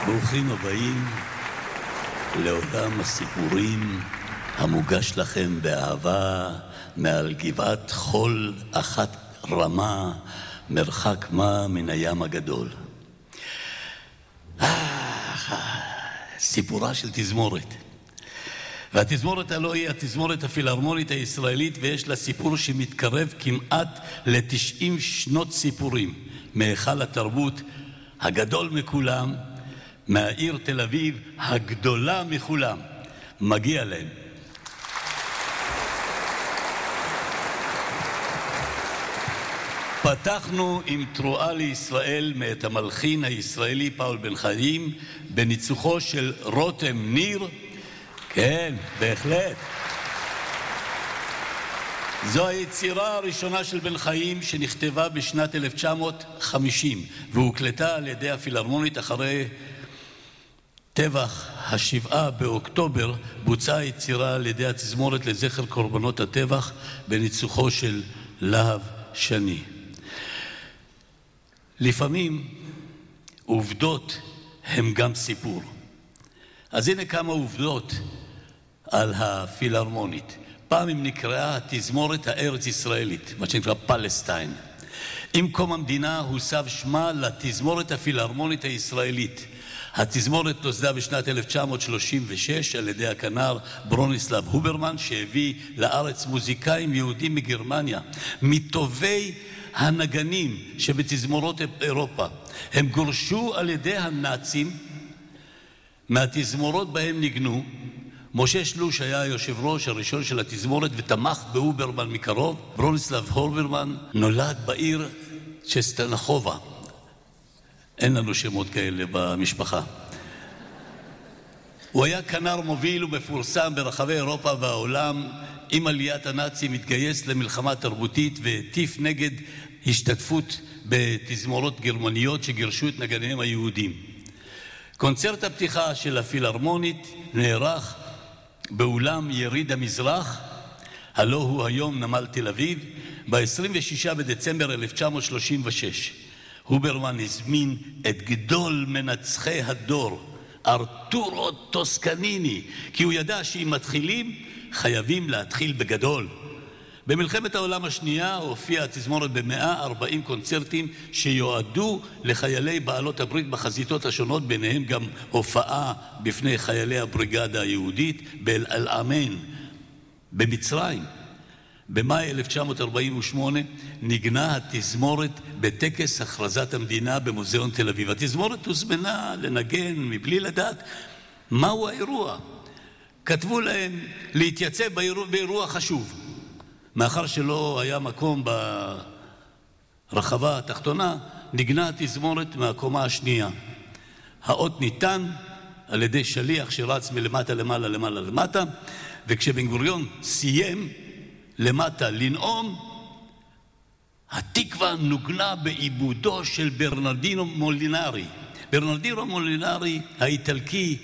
ברוכים הבאים לעולם הסיפורים המוגש לכם באהבה מעל גבעת חול אחת רמה, מרחק מה מן הים הגדול. סיפורה של תזמורת. והתזמורת הלא היא התזמורת הפילהרמונית הישראלית, ויש לה סיפור שמתקרב כמעט ל-90 שנות סיפורים, מהיכל התרבות הגדול מכולם, מהעיר תל אביב הגדולה מכולם. מגיע להם. פתחנו עם תרועה לישראל מאת המלחין הישראלי פאול בן חיים, בניצוחו של רותם ניר. כן, בהחלט. זו היצירה הראשונה של בן חיים שנכתבה בשנת 1950, והוקלטה על ידי הפילהרמונית אחרי טבח ה7 באוקטובר. בוצעה היצירה על ידי התזמורת לזכר קורבנות הטבח בניצוחו של להב שני. לפעמים עובדות הם גם סיפור. אז הנה כמה עובדות על הפילהרמונית. פעם היא נקראה התזמורת הארץ ישראלית, מה שנקרא פלסטיין. עם קום המדינה הוסב שמה לתזמורת הפילהרמונית הישראלית. התזמורת נוסדה בשנת 1936 על ידי הכנר ברוניסלב הוברמן, שהביא לארץ מוזיקאים יהודים מגרמניה, מטובי הנגנים שבתזמורות אירופה. הם גורשו על ידי הנאצים מהתזמורות בהם ניגנו. משה שלוש היה היושב ראש הראשון של התזמורת ותמך בהוברמן מקרוב. ברוניסלב הוברמן נולד בעיר צ'סטנחובה. אין לנו שמות כאלה במשפחה. הוא היה כנר מוביל ומפורסם ברחבי אירופה והעולם. עם עליית הנאצים התגייס למלחמה תרבותית והטיף נגד השתתפות בתזמורות גרמניות שגירשו את נגניהם היהודים. קונצרט הפתיחה של הפילהרמונית נערך באולם יריד המזרח, הלא הוא היום נמל תל אביב, ב-26 בדצמבר 1936. הוברמן הזמין את גדול מנצחי הדור, ארתורו טוסקניני, כי הוא ידע שאם מתחילים, חייבים להתחיל בגדול. במלחמת העולם השנייה הופיעה התזמורת ב-140 קונצרטים שיועדו לחיילי בעלות הברית בחזיתות השונות, ביניהם גם הופעה בפני חיילי הבריגדה היהודית באל-עלמיין במצרים. במאי 1948 ניגנה התזמורת בטקס הכרזת המדינה במוזיאון תל אביב. התזמורת הוזמנה לנגן מבלי לדעת מהו האירוע. כתבו להם להתייצב באירוע חשוב. מאחר שלא היה מקום ברחבה התחתונה, ניגנה התזמורת מהקומה השנייה. האות ניתן על ידי שליח שרץ מלמטה למעלה למעלה למטה, וכשבן גוריון סיים למטה לנאום, התקווה נוגנה בעיבודו של ברנרדינו מולינרי. ברנרדינו מולינרי האיטלקי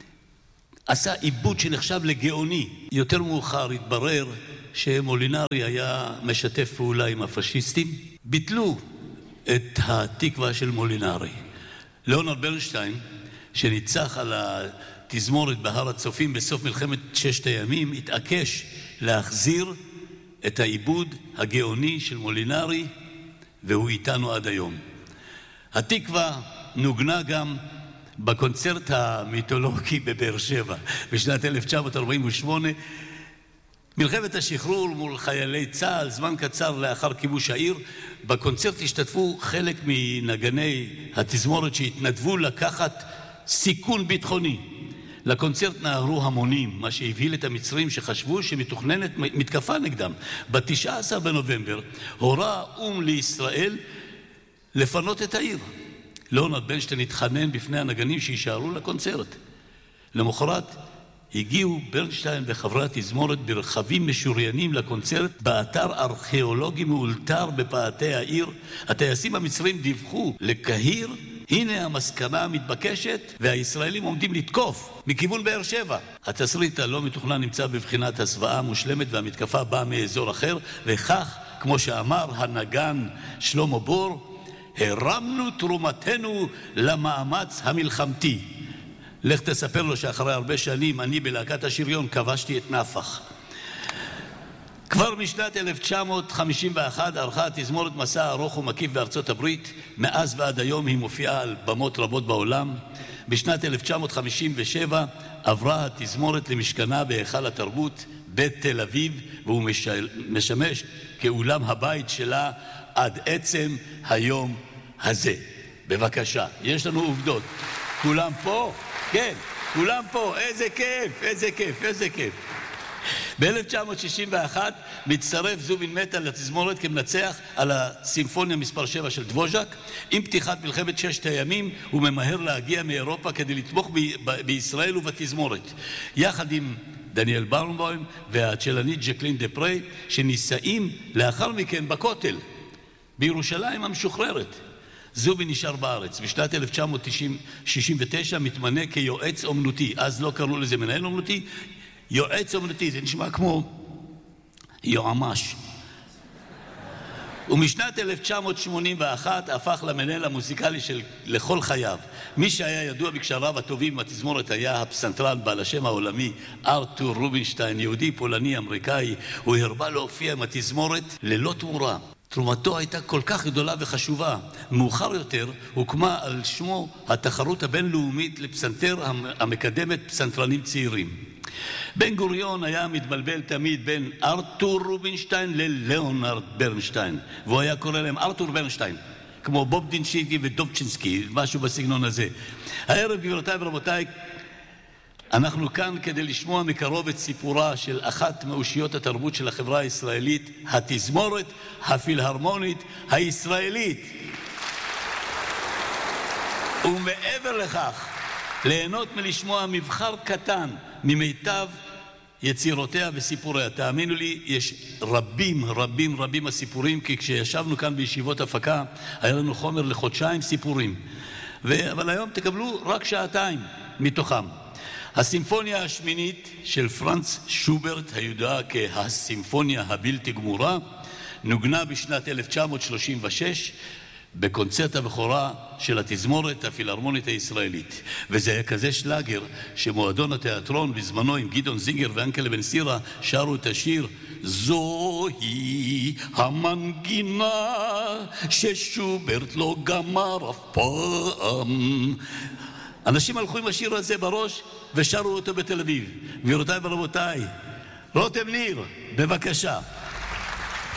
עשה עיבוד שנחשב לגאוני. יותר מאוחר התברר שמולינרי היה משתף פעולה עם הפשיסטים. ביטלו את התקווה של מולינרי. ליאונרד ברנשטיין, שניצח על התזמורת בהר הצופים בסוף מלחמת ששת הימים, התעקש להחזיר את העיבוד הגאוני של מולינרי, והוא איתנו עד היום. התקווה נוגנה גם בקונצרט המיתולוגי בבאר שבע בשנת 1948, מלחמת השחרור מול חיילי צה"ל, זמן קצר לאחר כיבוש העיר. בקונצרט השתתפו חלק מנגני התזמורת שהתנדבו לקחת סיכון ביטחוני. לקונצרט נהרו המונים, מה שהבהיל את המצרים שחשבו שמתוכננת מתקפה נגדם. ב-19 בנובמבר הורה האו"ם לישראל לפנות את העיר. ליאונרד ברנשטיין התחנן בפני הנגנים שישארו לקונצרט. למחרת הגיעו ברנשטיין וחברי התזמורת ברכבים משוריינים לקונצרט באתר ארכיאולוגי מאולתר בפאתי העיר. הטייסים המצרים דיווחו לקהיר, הנה המסקנה המתבקשת, והישראלים עומדים לתקוף מכיוון באר שבע. התסריט הלא מתוכנן נמצא בבחינת הסוואה מושלמת, והמתקפה באה מאזור אחר, וכך, כמו שאמר הנגן שלמה בור, הרמנו תרומתנו למאמץ המלחמתי. לך תספר לו שאחרי הרבה שנים אני בלהקת השריון כבשתי את נפח. כבר משנת 1951 ערכה התזמורת מסע ארוך ומקיף בארצות הברית. מאז ועד היום היא מופיעה על במות רבות בעולם. בשנת 1957 עברה התזמורת למשכנה בהיכל התרבות בתל אביב, והוא משמש כאולם הבית שלה עד עצם היום הזה. בבקשה, יש לנו עובדות. כולם פה? כן, כולם פה. איזה כיף, איזה כיף, איזה כיף. ב-1961 מצטרף זובין מטה לתזמורת כמנצח על הסימפוניה מספר 7 של דבוז'ק. עם פתיחת מלחמת ששת הימים הוא ממהר להגיע מאירופה כדי לתמוך בישראל ובתזמורת, יחד עם דניאל ברנבוים והצ'לנית ג'קלין דפרי, שנישאים לאחר מכן בכותל בירושלים המשוחררת. זובין נשאר בארץ. בשנת 1969 מתמנה כיועץ אומנותי. אז לא קראו לזה מנהל אומנותי, יועץ אומנותי, זה נשמע כמו יועמ"ש. ומשנת 1981 הפך למנהל המוזיקלי של לכל חייו. מי שהיה ידוע בקשריו הטובים בתזמורת היה הפסנתרן בעל השם העולמי ארתור רובינשטיין, יהודי פולני אמריקאי. הוא הרבה להופיע עם התזמורת ללא תמורה. תרומתו הייתה כל כך גדולה וחשובה. מאוחר יותר הוקמה על שמו התחרות הבינלאומית לפסנתר המקדמת פסנתרנים צעירים. בן גוריון היה מתבלבל תמיד בין ארתור רובינשטיין ללאונרד ברנשטיין, והוא היה קורא להם ארתור ברנשטיין, כמו בוב דינשינסקי ודובצ'ינסקי, משהו בסגנון הזה. הערב, גבירותיי ורבותיי, אנחנו כאן כדי לשמוע מקרוב את סיפורה של אחת מאושיות התרבות של החברה הישראלית, התזמורת הפילהרמונית הישראלית. ומעבר לכך, ליהנות מלשמוע מבחר קטן ממיטב יצירותיה וסיפוריה. תאמינו לי, יש רבים רבים רבים הסיפורים, כי כשישבנו כאן בישיבות הפקה היה לנו חומר לחודשיים סיפורים, אבל היום תקבלו רק שעתיים מתוכם. הסימפוניה השמינית של פרנץ שוברט, הידועה כהסימפוניה הבלתי גמורה, נוגנה בשנת 1936 בקונצרט הבכורה של התזמורת הפילהרמונית הישראלית. וזה היה כזה שלאגר שמועדון התיאטרון בזמנו עם גדעון זינגר ואנקלה בן סירה שרו את השיר זוהי המנגינה ששוברט לא גמר אף פעם. אנשים הלכו עם השיר הזה בראש ושרו אותו בתל אביב. גבירותיי ורבותיי, רותם ניר, בבקשה.